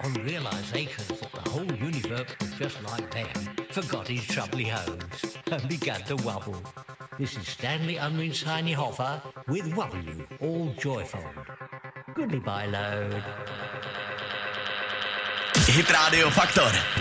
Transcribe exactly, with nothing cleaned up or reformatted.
and realizations that the whole universe was just like them, forgot his troubly hose and began to wobble. This is Stanley Unwin Tiny Hoffer with Wobble You, all joyful. Goodbye, load. Hit Radio Faktor